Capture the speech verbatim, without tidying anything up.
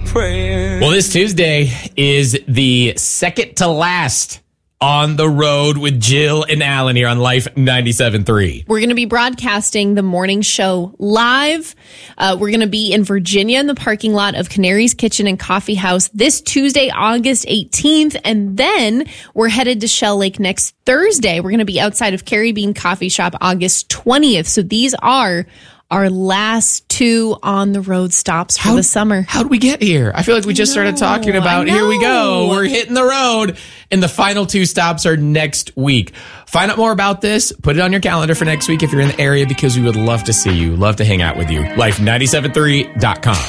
praying. Well, this Tuesday is the second to last On the Road with Jill and Alan here on Life ninety-seven point three. We're going to be broadcasting the morning show live. Uh, we're going to be in Virginia in the parking lot of Canary's Kitchen and Coffee House this Tuesday, August eighteenth. And then we're headed to Shell Lake next Thursday. We're going to be outside of Carrie Bean Coffee Shop August twentieth. So these are our last two on the road stops for How- the summer. How'd we get here? I feel like we just started talking about, I here we go, know. we're hitting the road, and the final two stops are next week. Find out more about this. Put it on your calendar for next week if you're in the area, because we would love to see you, love to hang out with you. life nine seven three dot com.